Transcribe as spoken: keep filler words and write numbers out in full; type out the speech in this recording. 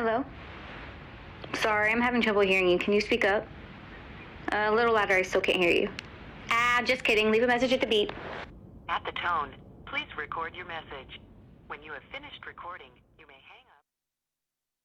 Hello? Sorry, I'm having trouble hearing you. Can you speak up? Uh, a little louder, I still can't hear you. Ah, just kidding. Leave a message at the beep. At the tone, please record your message. When you have finished recording,